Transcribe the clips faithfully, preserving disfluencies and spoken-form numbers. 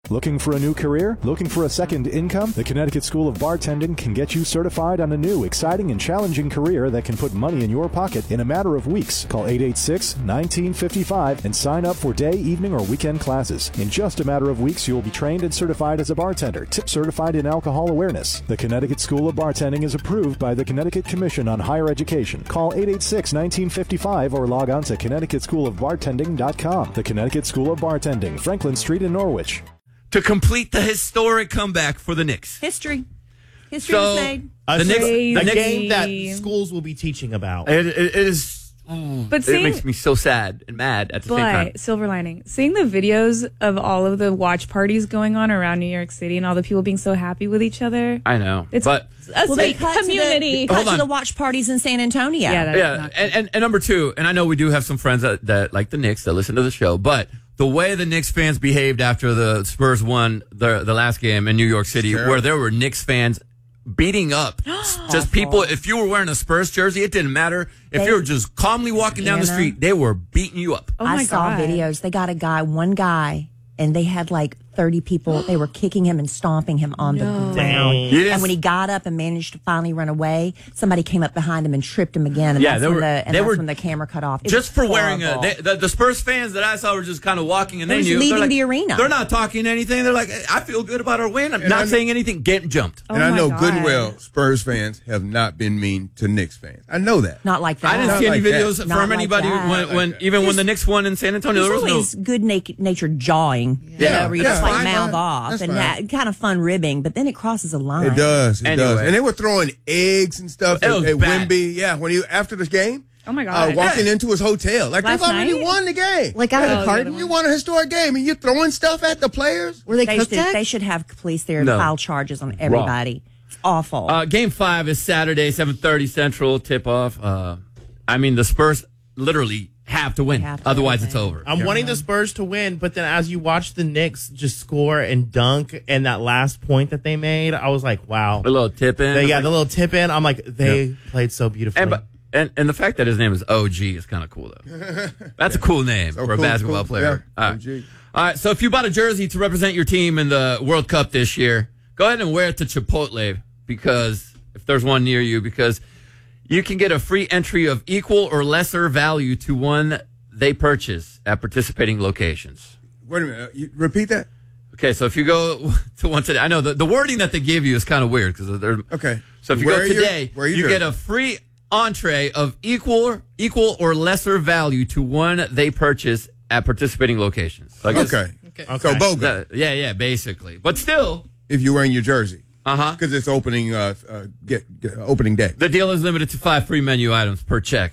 Looking for a new career? Looking for a second income? The Connecticut School of Bartending can get you certified on a new, exciting, and challenging career that can put money in your pocket in a matter of weeks. Call eight eight six, one nine five five and sign up for day, evening, or weekend classes. In just a matter of weeks, you will be trained and certified as a bartender, tip certified in alcohol awareness. The Connecticut School of Bartending is approved by the Connecticut Commission on Higher Education. Call eight eight six, one nine five five or log on to connecticut school of bartending dot com. The Connecticut School of Bartending, Franklin Street in Norwich. To complete the historic comeback for the Knicks. History. History So, was made. the Knicks, A the Knicks, game that schools will be teaching about. it, it, it is. Oh, But it seeing- makes me so sad and mad at the same time. But silver lining, seeing the videos of all of the watch parties going on around New York City and all the people being so happy with each other. I know, It's but a Well, they sweet cut community. To the, cut Hold to on. the watch parties in San Antonio. Yeah, that's yeah, not and, and and number two, and I know we do have some friends that, that like the Knicks that listen to the show, but the way the Knicks fans behaved after the Spurs won the the last game in New York City, Sure. where there were Knicks fans beating up just people. If you were wearing a Spurs jersey, it didn't matter. If They- you were just calmly walking down the Anna? street, they were beating you up. Oh I my saw God. videos. They got a guy, one guy, and they had like thirty people. They were kicking him and stomping him on the ground. Yes. And when he got up and managed to finally run away, somebody came up behind him and tripped him again. And Yeah, that's, they when, were- the, and they that's were- when the camera cut off. It Just was for wearing a horrible. they, the, the Spurs fans that I saw were just kind of walking and They're they just knew leaving they're like, the arena. They're not talking anything. They're like, I feel good about our win. I'm And not I- saying anything. Getting jumped. Oh and I my know God. good and well Spurs fans have not been mean to Knicks fans. I know that. Not like that. I didn't Not see any like that. videos Not from like anybody that. when, Not when like that. even when There's- the Knicks won in San Antonio. There's There was always no. good na- natured jawing, you Yeah. know, where you Yeah, just like fine, mouth fine. off That's and fine. that kind of fun ribbing, but then it crosses a line. It does. It Anyway. does. And they were throwing eggs and stuff It at, was at bad. Wemby. Yeah, when he after the game. Oh my Uh, God. walking into his hotel. Like Last they've already night? won the game. Like out of Oh, the the carton? other You won a historic game and you're throwing stuff at the players? Were they They cooked should, at? they should have police there and No. file charges on everybody. It's awful. Uh, game five is Saturday, seven thirty Central tip off. Uh, I mean, the Spurs literally have to win. Have to Otherwise, win. it's over. I'm wanting the Spurs to win, but then as you watch the Knicks just score and dunk and that last point that they made, I was like, wow. A little tip in. They, yeah, the little tip in. I'm like, they Yeah. played so beautifully. And, but- and and the fact that his name is O G is kind of cool, though. That's a cool name So for a cool, basketball cool. player. Yeah, All right. O G. All right. So if you bought a jersey to represent your team in the World Cup this year, go ahead and wear it to Chipotle, because if there's one near you, because you can get a free entry of equal or lesser value to one they purchase at participating locations. Wait a minute. You, repeat that? Okay, so if you go to one today, I know the, the wording that they give you is kind of weird because they're Okay. So if you Wear go your- today, wear your you get jersey. a free entree of equal equal or lesser value to one they purchase at participating locations. So I guess- Okay. Okay. So bogus Uh, yeah, yeah, basically. But still, if you're wearing your jersey. uh huh. Because it's opening uh, uh get, get opening day. The deal is limited to five free menu items per check.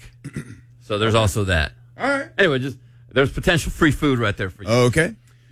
So there's also that. All right. Anyway, just there's potential free food right there for you. Okay.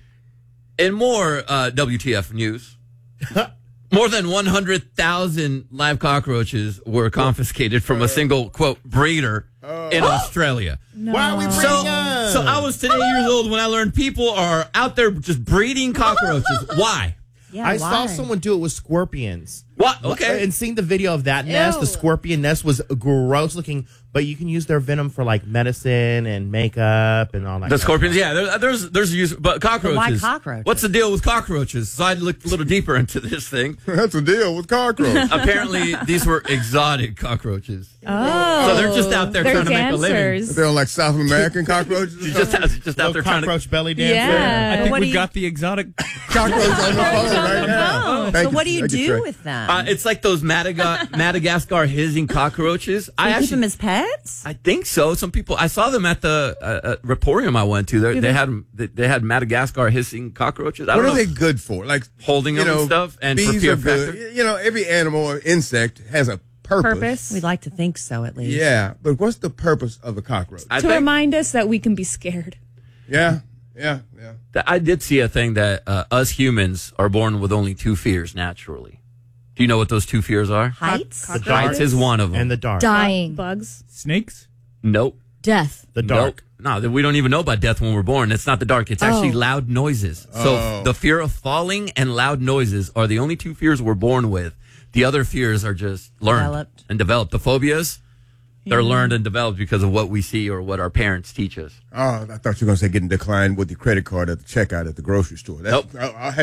In more uh, W T F news, more than one hundred thousand live cockroaches were confiscated from a single, quote, breeder in Australia. Why are we bringing So, up? so I was today years old when I learned people are out there just breeding cockroaches. Why? yeah, I why? saw someone do it with scorpions. What? Okay. And seeing the video of that nest, the scorpion nest was gross looking, but you can use their venom for like medicine and makeup and all that. The kind of scorpions, stuff. yeah, there, there's there's use, but cockroaches. cockroaches? What's the deal with cockroaches? So I looked a little deeper into this thing. That's the deal with cockroaches. Apparently, these were exotic cockroaches. Oh. So they're just out there They're trying to make a living. dancers. They're like South American cockroaches. or Just, something? just out Little there trying to. cockroach belly dancer. Yeah. I think what we do you- got the exotic. Cockroach on the phone right now. Oh, Thank so what do you Thank do Trey. with them? Uh, it's like those Madaga- Madagascar hissing cockroaches. I you keep actually, them as pets? I think so. Some people, I saw them at the uh, uh, Reporium I went to. They, they had 'em- they, they had Madagascar hissing cockroaches. I What don't are know. they good for? Like Holding you them and know, stuff and for bees fear are good. factor? You know, every animal or insect has a purpose. Purpose. We'd like to think so, at least. Yeah, but what's the purpose of a cockroach? I to think remind us that we can be scared. Yeah, yeah, yeah. that I did see a thing that uh, us humans are born with only two fears naturally. Do you know what those two fears are? Heights? The dark Heights is one of them. and the dark. Dying. Bugs. Snakes? Nope. Death. The dark. Nope. No, we don't even know about death when we're born. It's not the dark. It's actually Oh. loud noises. So Oh. the fear of falling and loud noises are the only two fears we're born with. The other fears are just learned Developed. and developed. The phobias, they're learned and developed because of what we see or what our parents teach us. Oh, I thought you were going to say getting declined with your credit card at the checkout at the grocery store. That's, Nope. I, I